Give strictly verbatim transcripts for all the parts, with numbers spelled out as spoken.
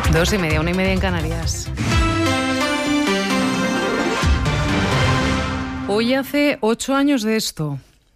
Dos y media, una y media en Canarias. Hoy hace ocho años de esto.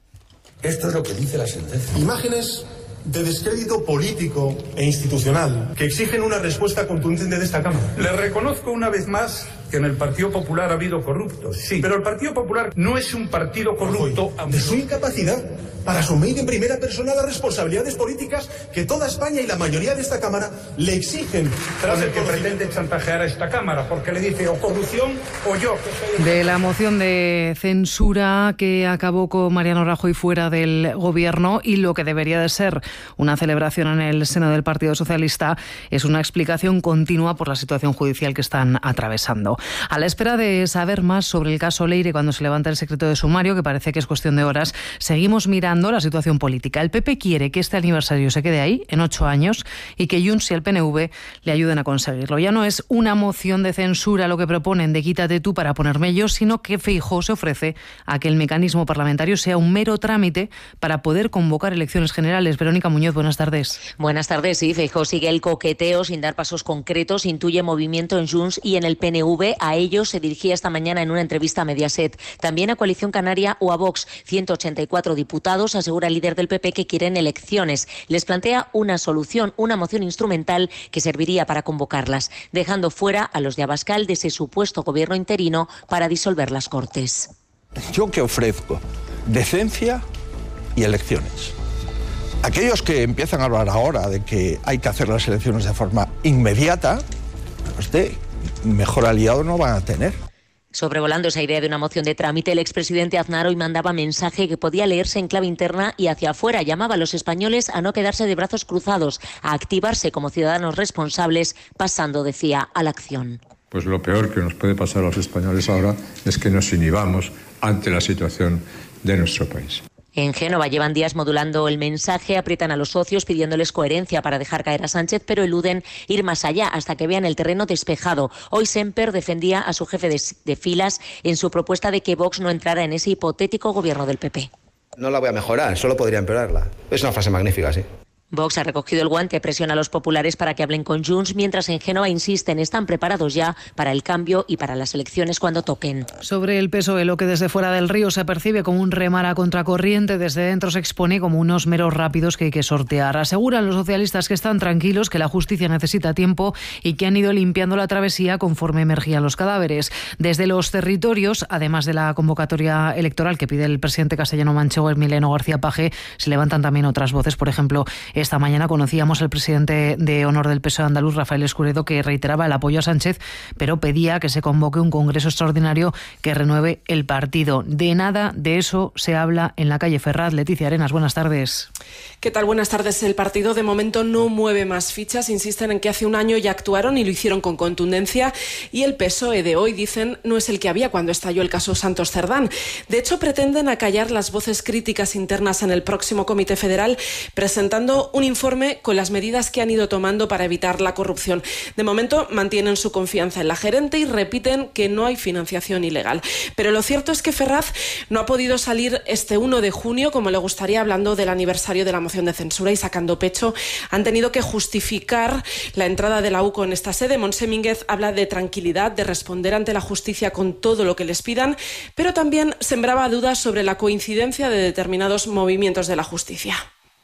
Esto es lo que dice la sentencia. Imágenes de descrédito político e institucional que exigen una respuesta contundente de esta Cámara. Le reconozco una vez más que en el Partido Popular ha habido corruptos, sí, pero el Partido Popular no es un partido corrupto. De su incapacidad para asumir en primera persona las responsabilidades políticas que toda España y la mayoría de esta Cámara le exigen. Tras el que pretende chantajear a esta Cámara, porque le dice o corrupción o yo. De la moción de censura que acabó con Mariano Rajoy fuera del gobierno y lo que debería de ser una celebración en el seno del Partido Socialista es una explicación continua por la situación judicial que están atravesando. A la espera de saber más sobre el caso Leire cuando se levanta el secreto de sumario, que parece que es cuestión de horas, seguimos mirando la situación política. El P P quiere que este aniversario se quede ahí, en ocho años, y que Junts y el P N V le ayuden a conseguirlo. Ya no es una moción de censura lo que proponen de quítate tú para ponerme yo, sino que Feijóo se ofrece a que el mecanismo parlamentario sea un mero trámite para poder convocar elecciones generales. Verónica Muñoz, buenas tardes. Buenas tardes, sí. Feijóo sigue el coqueteo sin dar pasos concretos, intuye movimiento en Junts y en el P N V. A ellos se dirigía esta mañana en una entrevista a Mediaset. También a Coalición Canaria o a Vox. ciento ochenta y cuatro diputados, asegura el líder del P P, que quieren elecciones. Les plantea una solución, una moción instrumental que serviría para convocarlas, dejando fuera a los de Abascal de ese supuesto gobierno interino para disolver las Cortes. ¿Yo qué ofrezco? Decencia y elecciones. Aquellos que empiezan a hablar ahora de que hay que hacer las elecciones de forma inmediata, pues de mejor aliado no van a tener. Sobrevolando esa idea de una moción de trámite, el expresidente Aznar hoy mandaba mensaje que podía leerse en clave interna y hacia afuera. Llamaba a los españoles a no quedarse de brazos cruzados, a activarse como ciudadanos responsables, pasando, decía, a la acción. Pues lo peor que nos puede pasar a los españoles ahora es que nos inhibamos ante la situación de nuestro país. En Génova llevan días modulando el mensaje, aprietan a los socios pidiéndoles coherencia para dejar caer a Sánchez, pero eluden ir más allá hasta que vean el terreno despejado. Hoy Semper defendía a su jefe de, de filas en su propuesta de que Vox no entrara en ese hipotético gobierno del P P. No la voy a mejorar, solo podría empeorarla. Es una frase magnífica, sí. Vox ha recogido el guante, presiona a los populares para que hablen con Junts, mientras en Génova insisten, están preparados ya para el cambio y para las elecciones cuando toquen. Sobre el P S O E, lo que desde fuera del río se percibe como un remar a contracorriente, desde dentro se expone como unos meros rápidos que hay que sortear. Aseguran los socialistas que están tranquilos, que la justicia necesita tiempo y que han ido limpiando la travesía conforme emergían los cadáveres. Desde los territorios, además de la convocatoria electoral que pide el presidente castellano-manchego Emiliano García Paje, se levantan también otras voces. Por ejemplo, esta mañana conocíamos al presidente de honor del P S O E andaluz, Rafael Escuredo, que reiteraba el apoyo a Sánchez, pero pedía que se convoque un congreso extraordinario que renueve el partido. De nada de eso se habla en la calle Ferraz. Leticia Arenas, buenas tardes. ¿Qué tal? Buenas tardes. El partido de momento no mueve más fichas. Insisten en que hace un año ya actuaron y lo hicieron con contundencia. Y el P S O E de hoy, dicen, no es el que había cuando estalló el caso Santos Cerdán. De hecho, pretenden acallar las voces críticas internas en el próximo Comité Federal, presentando un informe con las medidas que han ido tomando para evitar la corrupción. De momento mantienen su confianza en la gerente y repiten que no hay financiación ilegal. Pero lo cierto es que Ferraz no ha podido salir este uno de junio como le gustaría, hablando del aniversario de la moción de censura y sacando pecho. Han tenido que justificar la entrada de la U C O en esta sede. Montse Mínguez habla de tranquilidad, de responder ante la justicia con todo lo que les pidan, pero también sembraba dudas sobre la coincidencia de determinados movimientos de la justicia.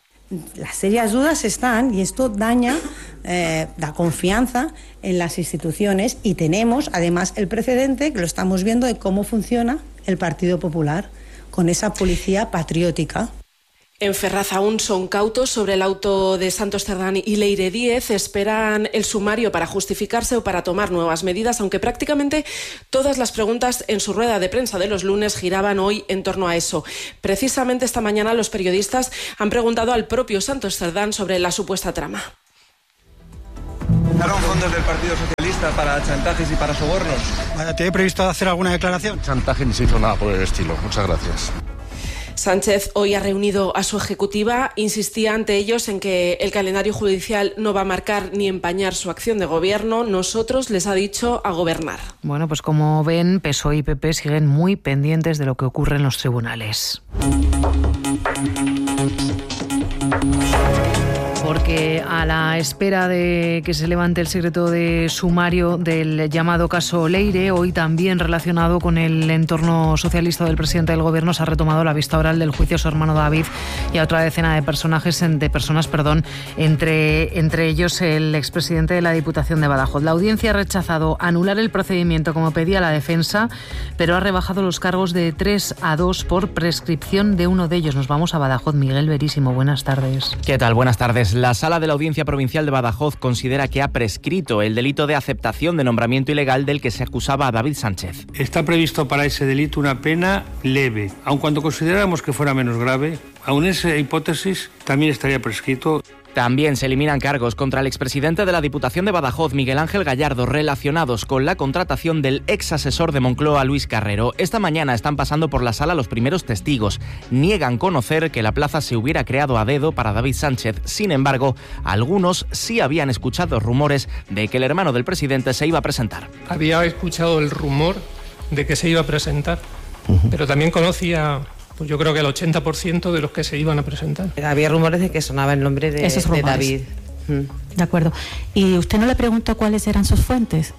Las serias dudas están y esto daña eh, la confianza en las instituciones y tenemos además el precedente, que lo estamos viendo, de cómo funciona el Partido Popular con esa policía patriótica. En Ferraz aún son cautos sobre el auto de Santos Cerdán y Leire Díez. Esperan el sumario para justificarse o para tomar nuevas medidas, aunque prácticamente todas las preguntas en su rueda de prensa de los lunes giraban hoy en torno a eso. Precisamente esta mañana los periodistas han preguntado al propio Santos Cerdán sobre la supuesta trama. ¿Usaron fondos del Partido Socialista para chantajes y para sobornos? ¿Tiene previsto hacer alguna declaración? Chantaje ni se hizo nada por el estilo. Muchas gracias. Sánchez hoy ha reunido a su ejecutiva, insistía ante ellos en que el calendario judicial no va a marcar ni empañar su acción de gobierno. Nosotros, les ha dicho, a gobernar. Bueno, pues como ven, P S O E y P P siguen muy pendientes de lo que ocurre en los tribunales. Porque que a la espera de que se levante el secreto de sumario del llamado caso Leire, hoy también relacionado con el entorno socialista del presidente del Gobierno, se ha retomado la vista oral del juicio a su hermano David y a otra decena de personajes, de personas, perdón, entre, entre ellos el expresidente de la Diputación de Badajoz. La audiencia ha rechazado anular el procedimiento como pedía la defensa, pero ha rebajado los cargos de tres a dos por prescripción de uno de ellos. Nos vamos a Badajoz. Miguel Verísimo, buenas tardes. ¿Qué tal? Buenas tardes. La Sala de la Audiencia Provincial de Badajoz considera que ha prescrito el delito de aceptación de nombramiento ilegal del que se acusaba a David Sánchez. Está previsto para ese delito una pena leve, aun cuando consideráramos que fuera menos grave, aun esa hipótesis también estaría prescrito. También se eliminan cargos contra el expresidente de la Diputación de Badajoz, Miguel Ángel Gallardo, relacionados con la contratación del ex asesor de Moncloa, Luis Carrero. Esta mañana están pasando por la sala los primeros testigos. Niegan conocer que la plaza se hubiera creado a dedo para David Sánchez. Sin embargo, algunos sí habían escuchado rumores de que el hermano del presidente se iba a presentar. Había escuchado el rumor de que se iba a presentar, uh-huh. pero también conocía... Pues yo creo que el ochenta por ciento de los que se iban a presentar. Había rumores de que sonaba el nombre de, de David. Mm. De acuerdo. ¿Y usted no le preguntó cuáles eran sus fuentes?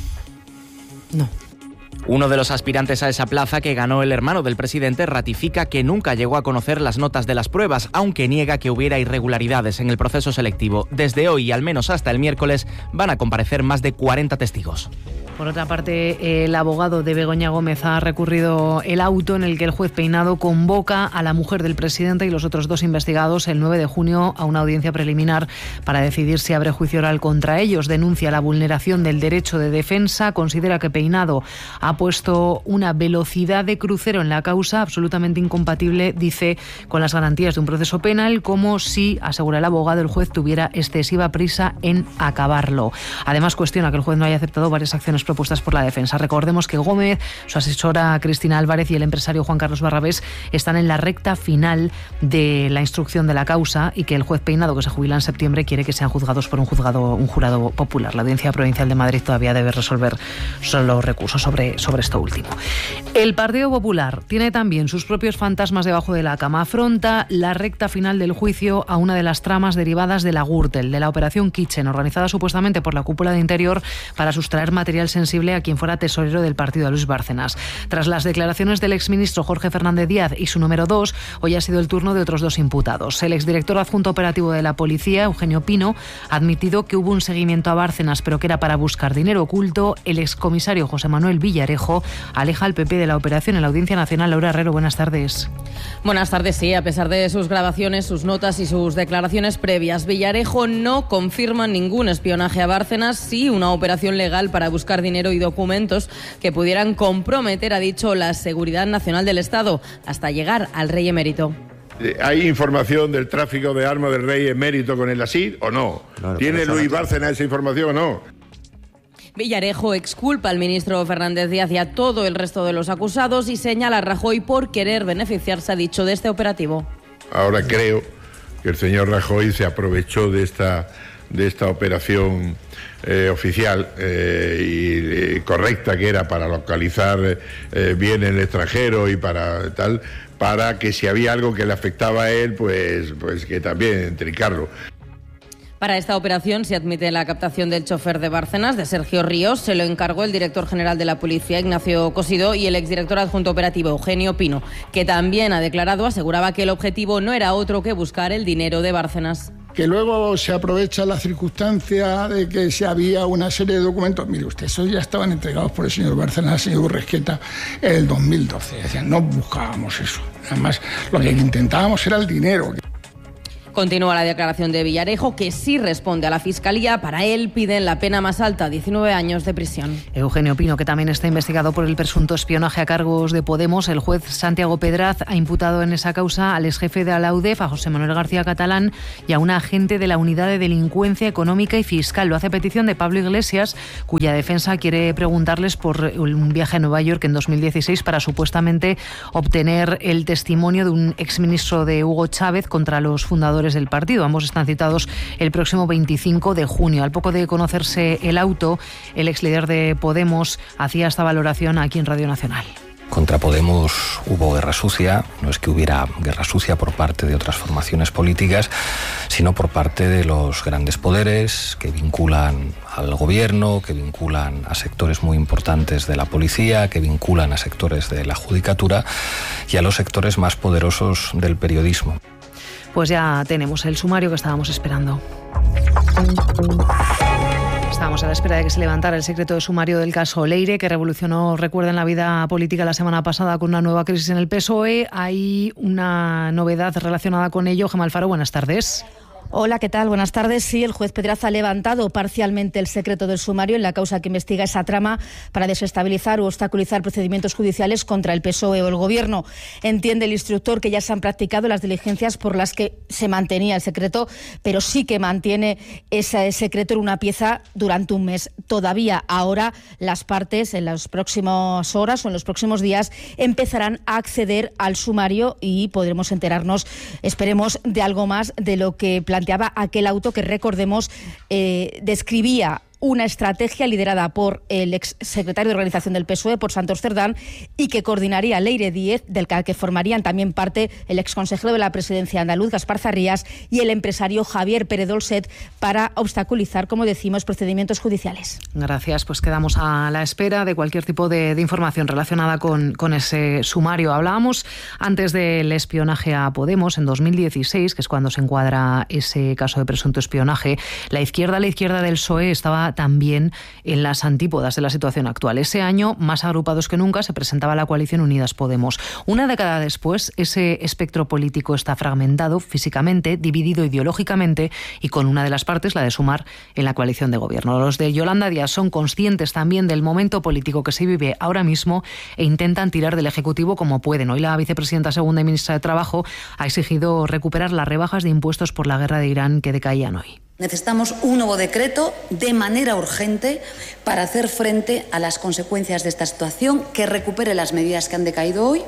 No. Uno de los aspirantes a esa plaza que ganó el hermano del presidente ratifica que nunca llegó a conocer las notas de las pruebas, aunque niega que hubiera irregularidades en el proceso selectivo. Desde hoy, al menos hasta el miércoles, van a comparecer más de cuarenta testigos. Por otra parte, el abogado de Begoña Gómez ha recurrido el auto en el que el juez Peinado convoca a la mujer del presidente y los otros dos investigados el nueve de junio a una audiencia preliminar para decidir si abre juicio oral contra ellos. Denuncia la vulneración del derecho de defensa, considera que Peinado ha puesto una velocidad de crucero en la causa absolutamente incompatible, dice, con las garantías de un proceso penal, como si, asegura el abogado, el juez tuviera excesiva prisa en acabarlo. Además, cuestiona que el juez no haya aceptado varias acciones propuestas por la defensa. Recordemos que Gómez, su asesora Cristina Álvarez y el empresario Juan Carlos Barrabés están en la recta final de la instrucción de la causa y que el juez Peinado, que se jubila en septiembre, quiere que sean juzgados por un juzgado, un jurado popular. La Audiencia Provincial de Madrid todavía debe resolver solo recursos sobre, sobre esto último. El Partido Popular tiene también sus propios fantasmas debajo de la cama. Afronta la recta final del juicio a una de las tramas derivadas de la Gürtel, de la operación Kitchen, organizada supuestamente por la cúpula de Interior para sustraer material sensible a quien fuera tesorero del partido, a Luis Bárcenas. Tras las declaraciones del exministro Jorge Fernández Díaz y su número dos, hoy ha sido el turno de otros dos imputados. El exdirector adjunto operativo de la policía, Eugenio Pino, ha admitido que hubo un seguimiento a Bárcenas, pero que era para buscar dinero oculto. El excomisario José Manuel Villarejo aleja al P P de la operación. En la Audiencia Nacional, Laura Herrero, buenas tardes. Buenas tardes, sí. A pesar de sus grabaciones, sus notas y sus declaraciones previas, Villarejo no confirma ningún espionaje a Bárcenas, sí una operación legal para buscar dinero y documentos que pudieran comprometer, ha dicho, la seguridad nacional del Estado, hasta llegar al rey emérito. ¿Hay información del tráfico de armas del rey emérito con el Asir o no? Claro, ¿tiene Luis Bárcenas esa información o no? Villarejo exculpa al ministro Fernández Díaz y a todo el resto de los acusados y señala a Rajoy por querer beneficiarse, ha dicho, de este operativo. Ahora creo que el señor Rajoy se aprovechó de esta, de esta operación eh, oficial eh, y eh, correcta, que era para localizar eh, bien en el extranjero y para tal, para que si había algo que le afectaba a él, pues, pues que también trincarlo. Para esta operación se admite la captación del chofer de Bárcenas, de Sergio Ríos. Se lo encargó el director general de la policía, Ignacio Cosido, y el exdirector adjunto operativo, Eugenio Pino, que también ha declarado, aseguraba que el objetivo no era otro que buscar el dinero de Bárcenas. Que luego se aprovecha la circunstancia de que si había una serie de documentos. Mire usted, esos ya estaban entregados por el señor Bárcenas al señor Urresqueta en el dos mil doce. Es decir, no buscábamos eso. Además, lo que intentábamos era el dinero. Continúa la declaración de Villarejo, que sí responde a la Fiscalía. Para él piden la pena más alta, diecinueve años de prisión. Eugenio Pino, que también está investigado por el presunto espionaje a cargos de Podemos. El juez Santiago Pedraz ha imputado en esa causa al exjefe de la U D E F, a José Manuel García Catalán, y a una agente de la Unidad de Delincuencia Económica y Fiscal. Lo hace a petición de Pablo Iglesias, cuya defensa quiere preguntarles por un viaje a Nueva York en dos mil dieciséis para supuestamente obtener el testimonio de un exministro de Hugo Chávez contra los fundadores del partido. Ambos están citados el próximo veinticinco de junio. Al poco de conocerse el auto, el ex líder de Podemos hacía esta valoración aquí en Radio Nacional. Contra Podemos hubo guerra sucia, no es que hubiera guerra sucia por parte de otras formaciones políticas, sino por parte de los grandes poderes que vinculan al gobierno, que vinculan a sectores muy importantes de la policía, que vinculan a sectores de la judicatura y a los sectores más poderosos del periodismo. Pues ya tenemos el sumario que estábamos esperando. Estábamos a la espera de que se levantara el secreto de sumario del caso Leire, que revolucionó, recuerden, la vida política la semana pasada con una nueva crisis en el P S O E. Hay una novedad relacionada con ello. Gemma Alfaro, buenas tardes. Hola, ¿qué tal? Buenas tardes. Sí, el juez Pedraza ha levantado parcialmente el secreto del sumario en la causa que investiga esa trama para desestabilizar o obstaculizar procedimientos judiciales contra el P S O E o el Gobierno. Entiende el instructor que ya se han practicado las diligencias por las que se mantenía el secreto, pero sí que mantiene ese secreto en una pieza durante un mes. Todavía ahora las partes en las próximas horas o en los próximos días empezarán a acceder al sumario y podremos enterarnos, esperemos, de algo más de lo que planteaba aquel auto que, recordemos, eh, describía una estrategia liderada por el exsecretario de Organización del P S O E, por Santos Cerdán, y que coordinaría Leire Díez, del que formarían también parte el exconsejero de la presidencia andaluz, Gaspar Zarrías, y el empresario Javier Pérez Dolcet, para obstaculizar, como decimos, procedimientos judiciales. Gracias, pues quedamos a la espera de cualquier tipo de, de información relacionada con, con ese sumario. Hablábamos antes del espionaje a Podemos en dos mil dieciséis, que es cuando se encuadra ese caso de presunto espionaje. La izquierda, la izquierda del P S O E, estaba también en las antípodas de la situación actual. Ese año, más agrupados que nunca, se presentaba la coalición Unidas Podemos. Una década después, ese espectro político está fragmentado físicamente, dividido ideológicamente y con una de las partes, la de Sumar, en la coalición de gobierno. Los de Yolanda Díaz son conscientes también del momento político que se vive ahora mismo e intentan tirar del Ejecutivo como pueden. Hoy la vicepresidenta segunda y ministra de Trabajo ha exigido recuperar las rebajas de impuestos por la guerra de Irán que decaían hoy. Necesitamos un nuevo decreto de manera urgente para hacer frente a las consecuencias de esta situación, que recupere las medidas que han decaído hoy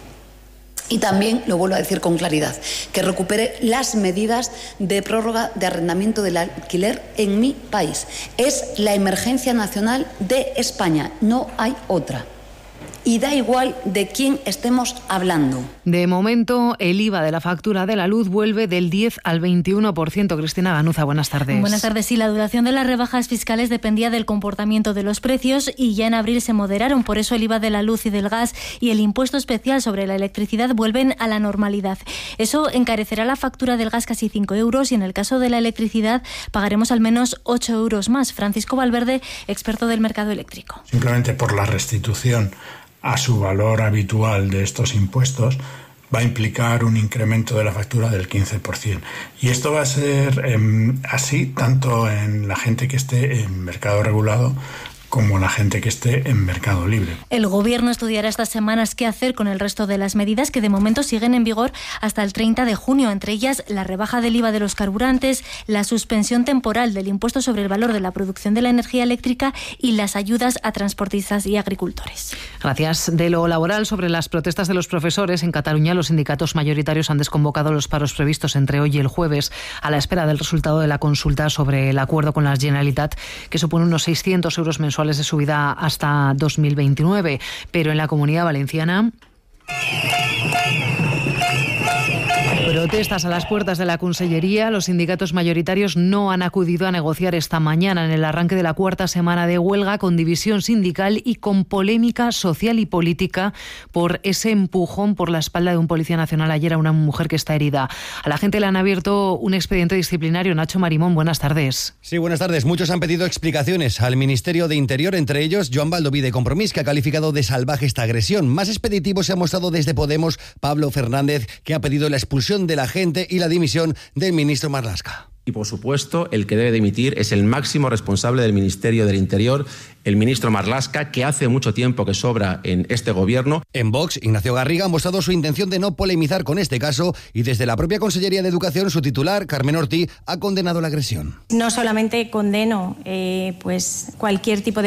y también, lo vuelvo a decir con claridad, que recupere las medidas de prórroga de arrendamiento del alquiler en mi país. Es la emergencia nacional de España, no hay otra. Y da igual de quién estemos hablando. De momento, el I V A de la factura de la luz vuelve del diez al veintiuno por ciento. Cristina Ganuza, buenas tardes. Buenas tardes. Sí, la duración de las rebajas fiscales dependía del comportamiento de los precios y ya en abril se moderaron. Por eso el I V A de la luz y del gas y el impuesto especial sobre la electricidad vuelven a la normalidad. Eso encarecerá la factura del gas casi cinco euros y en el caso de la electricidad pagaremos al menos ocho euros más. Francisco Valverde, experto del mercado eléctrico. Simplemente por la restitución a su valor habitual de estos impuestos va a implicar un incremento de la factura del quince por ciento. Y esto va a ser eh, así tanto en la gente que esté en mercado regulado como la gente que esté en mercado libre. El Gobierno estudiará estas semanas qué hacer con el resto de las medidas que de momento siguen en vigor hasta el treinta de junio, entre ellas la rebaja del I V A de los carburantes, la suspensión temporal del impuesto sobre el valor de la producción de la energía eléctrica y las ayudas a transportistas y agricultores. Gracias. De lo laboral, sobre las protestas de los profesores, en Cataluña los sindicatos mayoritarios han desconvocado los paros previstos entre hoy y el jueves a la espera del resultado de la consulta sobre el acuerdo con la Generalitat, que supone unos seiscientos euros mensuales de subida hasta dos mil veintinueve. Pero en la Comunidad Valenciana, protestas a las puertas de la Consellería. Los sindicatos mayoritarios no han acudido a negociar esta mañana en el arranque de la cuarta semana de huelga, con división sindical y con polémica social y política por ese empujón por la espalda de un policía nacional ayer a una mujer que está herida. A la gente le han abierto un expediente disciplinario. Nacho Marimón, buenas tardes. Sí, buenas tardes. Muchos han pedido explicaciones al Ministerio de Interior, entre ellos Joan Baldoví de Compromís, que ha calificado de salvaje esta agresión. Más expeditivo se ha mostrado desde Podemos Pablo Fernández, que ha pedido la expulsión de la gente y la dimisión del ministro Marlaska. Y, por supuesto, el que debe dimitir es el máximo responsable del Ministerio del Interior, el ministro Marlaska, que hace mucho tiempo que sobra en este gobierno. En Vox, Ignacio Garriga ha mostrado su intención de no polemizar con este caso y desde la propia Consellería de Educación, su titular, Carmen Ortí, ha condenado la agresión. No solamente condeno eh, pues cualquier tipo de